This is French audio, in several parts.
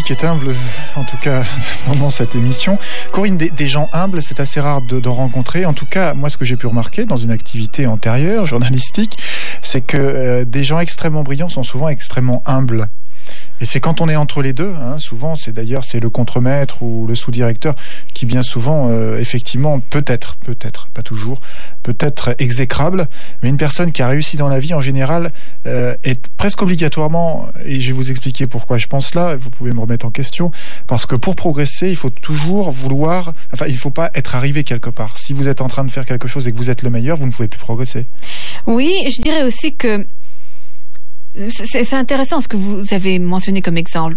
qui est humble, en tout cas pendant cette émission. Corinne, des gens humbles, c'est assez rare d'en rencontrer. En tout cas, moi, ce que j'ai pu remarquer dans une activité antérieure, journalistique, c'est que des gens extrêmement brillants sont souvent extrêmement humbles. Et c'est quand on est entre les deux, souvent, c'est le contremaître ou le sous-directeur qui bien souvent, effectivement, peut-être, pas toujours, peut-être exécrable, mais une personne qui a réussi dans la vie, en général, est presque obligatoirement, et je vais vous expliquer pourquoi je pense là, vous pouvez me remettre en question, parce que pour progresser, il faut toujours il faut pas être arrivé quelque part. Si vous êtes en train de faire quelque chose et que vous êtes le meilleur, vous ne pouvez plus progresser. Oui, je dirais aussi que c'est intéressant ce que vous avez mentionné comme exemple.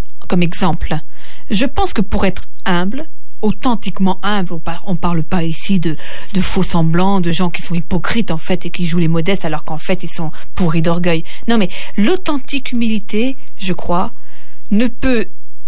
Je pense que pour être humble, authentiquement humble, on parle pas ici de faux semblants, de gens qui sont hypocrites en fait et qui jouent les modestes alors qu'en fait ils sont pourris d'orgueil. Non mais l'authentique humilité, je crois, ne peut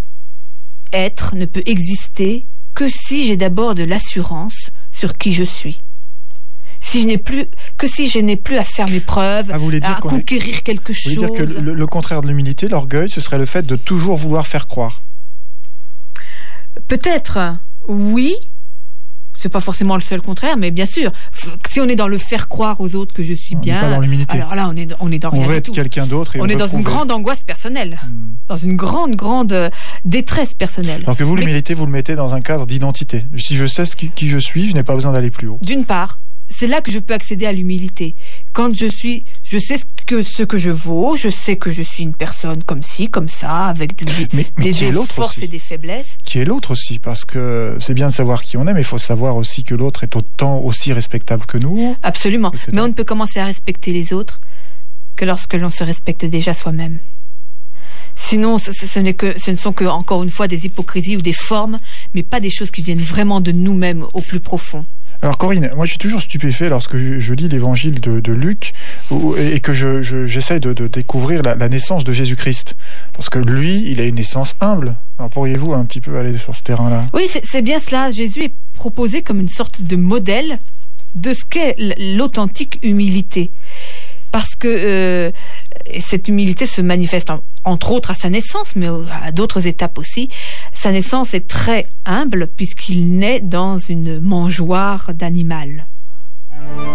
exister que si j'ai d'abord de l'assurance sur qui je suis. Si je n'ai plus à faire mes preuves, à conquérir quelque chose. Vous voulez dire que le contraire de l'humilité, l'orgueil, ce serait le fait de toujours vouloir faire croire. Peut-être, oui. C'est pas forcément le seul contraire, mais bien sûr, si on est dans le faire croire aux autres que je suis bien, pas dans l'humilité. Alors là, on est dans rien du tout. On veut être quelqu'un d'autre et on est dans une grande angoisse personnelle, dans une grande détresse personnelle. Alors que vous, l'humilité, vous le mettez dans un cadre d'identité. Si je sais qui je suis, je n'ai pas besoin d'aller plus haut. D'une part, c'est là que je peux accéder à l'humilité. Quand je sais ce que je vaux, je sais que je suis une personne comme ci, comme ça, avec des forces et des faiblesses. Qui est l'autre aussi, parce que c'est bien de savoir qui on est, mais il faut savoir aussi que l'autre est autant aussi respectable que nous. Absolument. Etc. Mais on ne peut commencer à respecter les autres que lorsque l'on se respecte déjà soi-même. Sinon, ce ne sont que, encore une fois, des hypocrisies ou des formes, mais pas des choses qui viennent vraiment de nous-mêmes au plus profond. Alors Corinne, moi je suis toujours stupéfait lorsque je lis l'évangile de Luc et que j'essaye de découvrir la naissance de Jésus-Christ. Parce que lui, il a une naissance humble. Alors pourriez-vous un petit peu aller sur ce terrain-là ? Oui, c'est bien cela. Jésus est proposé comme une sorte de modèle de ce qu'est l'authentique humilité. Parce que cette humilité se manifeste entre autres à sa naissance, mais à d'autres étapes aussi. Sa naissance est très humble puisqu'il naît dans une mangeoire d'animal.